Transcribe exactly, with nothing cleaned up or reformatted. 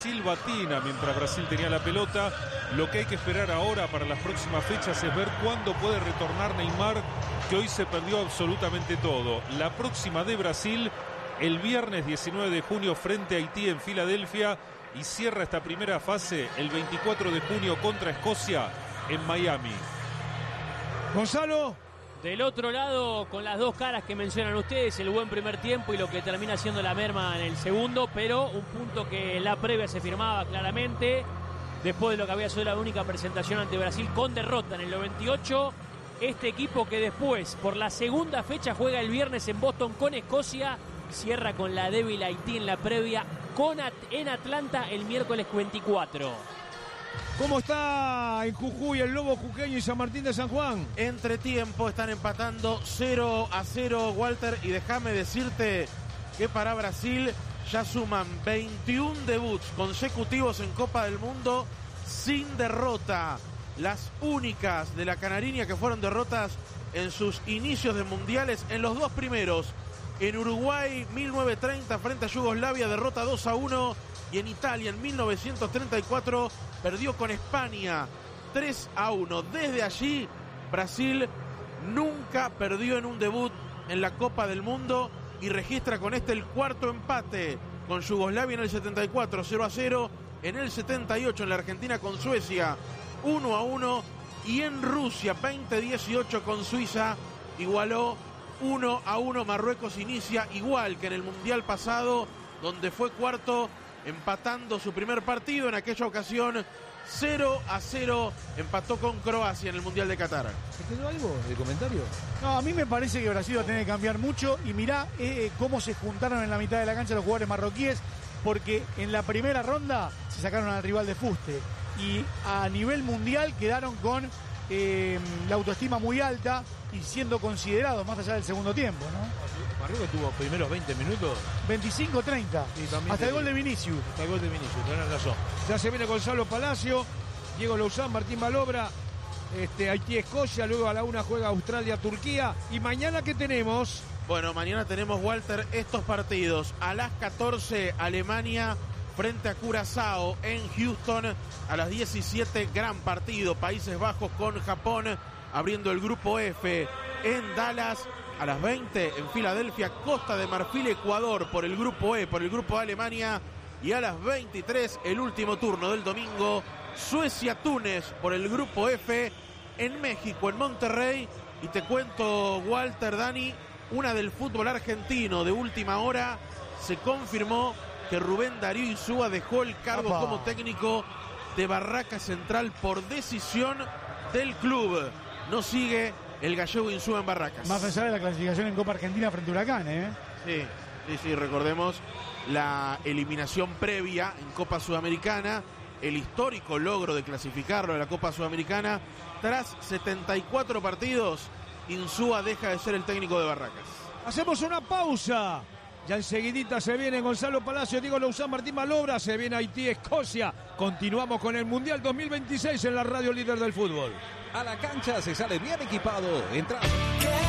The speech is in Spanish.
Silvatina mientras Brasil tenía la pelota. Lo que hay que esperar ahora para las próximas fechas es ver cuándo puede retornar Neymar, que hoy se perdió absolutamente todo. La próxima de Brasil el viernes diecinueve de junio frente a Haití en Filadelfia, y cierra esta primera fase el veinticuatro de junio contra Escocia en Miami. Gonzalo. Del otro lado, con las dos caras que mencionan ustedes, el buen primer tiempo y lo que termina siendo la merma en el segundo, pero un punto que en la previa se firmaba claramente, después de lo que había sido la única presentación ante Brasil con derrota en el noventa y ocho. Este equipo que después, por la segunda fecha, juega el viernes en Boston con Escocia, cierra con la débil Haití en la previa con At- en Atlanta el miércoles veinticuatro. ¿Cómo está en Jujuy el Lobo Juqueño y San Martín de San Juan? Entre tiempo están empatando cero a cero, Walter, y déjame decirte que para Brasil ya suman veintiún debuts consecutivos en Copa del Mundo sin derrota. Las únicas de la Canariña que fueron derrotas en sus inicios de mundiales, en los dos primeros. En Uruguay, mil novecientos treinta frente a Yugoslavia, derrota dos a uno. Y en Italia, en mil novecientos treinta y cuatro, perdió con España tres a uno. Desde allí, Brasil nunca perdió en un debut en la Copa del Mundo y registra con este el cuarto empate con Yugoslavia en el setenta y cuatro, cero a cero. En el setenta y ocho, en la Argentina con Suecia, uno a uno. Y en Rusia, veinte dieciocho con Suiza, igualó uno a uno. Marruecos inicia igual que en el Mundial pasado, donde fue cuarto, empatando su primer partido. En aquella ocasión cero a cero empató con Croacia en el Mundial de Qatar. ¿Te quedó algo de comentario? No, a mí me parece que Brasil va a tener que cambiar mucho. Y mirá eh, cómo se juntaron en la mitad de la cancha los jugadores marroquíes, porque en la primera ronda se sacaron al rival de fuste y a nivel mundial quedaron con eh, la autoestima muy alta y siendo considerados más allá del segundo tiempo, ¿no? Marruecos tuvo primeros veinte minutos. veinticinco treinta. Sí, también hasta el gol digo. de Vinicius. Hasta el gol de Vinicius, tenés razón. Ya se viene Gonzalo Palacio, Diego Louzán, Martín Malobra, este, Haití, Escocia, luego a la una juega Australia, Turquía. ¿Y mañana qué tenemos? Bueno, mañana tenemos, Walter, estos partidos. A las catorce, Alemania frente a Curazao en Houston. A las diecisiete, gran partido, Países Bajos con Japón, abriendo el grupo F en Dallas. A las veinte, en Filadelfia, Costa de Marfil, Ecuador por el grupo E, por el grupo de Alemania. Y a las veintitrés, el último turno del domingo, Suecia-Túnez por el grupo F en México, en Monterrey. Y te cuento, Walter, Dani, una del fútbol argentino de última hora. Se confirmó que Rubén Darío Insúa dejó el cargo Opa. como técnico de Barraca Central por decisión del club. No sigue el gallego Insúa en Barracas. Más allá de la clasificación en Copa Argentina frente a Huracán, ¿eh? Sí, sí, sí, recordemos la eliminación previa en Copa Sudamericana, el histórico logro de clasificarlo a la Copa Sudamericana. Tras setenta y cuatro partidos, Insúa deja de ser el técnico de Barracas. Hacemos una pausa. Ya enseguidita se viene Gonzalo Palacio, Diego Louzán, Martín Malobra, se viene Haití, Escocia. Continuamos con el Mundial dos mil veintiséis en la radio líder del fútbol. A la cancha se sale bien equipado. Entra.